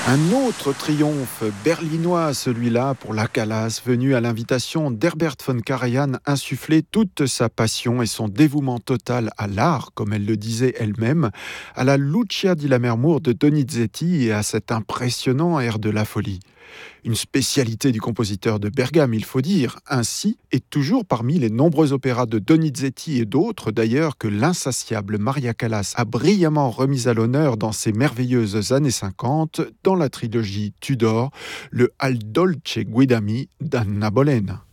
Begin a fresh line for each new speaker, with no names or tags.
Un autre triomphe berlinois, celui-là pour la Calas, venu à l'invitation d'Herbert von Karajan insuffler toute sa passion et son dévouement total à l'art, comme elle le disait elle-même, à la Lucia di Lammermoor de Donizetti et à cet impressionnant air de la folie. Une spécialité du compositeur de Bergame, il faut dire, ainsi est toujours parmi les nombreux opéras de Donizetti et d'autres d'ailleurs que l'insatiable Maria Callas a brillamment remis à l'honneur dans ses merveilleuses années 50 dans la trilogie Tudor, le Al Dolce Guidami d'Anna Bolena.